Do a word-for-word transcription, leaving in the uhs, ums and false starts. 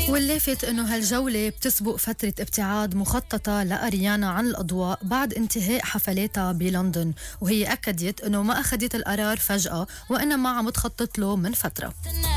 واللافت انه هالجولة بتسبق فترة ابتعاد مخططة لأريانا عن الأضواء بعد انتهاء حفلاتها بلندن، وهي أكدت انه ما أخذت القرار فجأة وإنما عم تخطط له من فترة.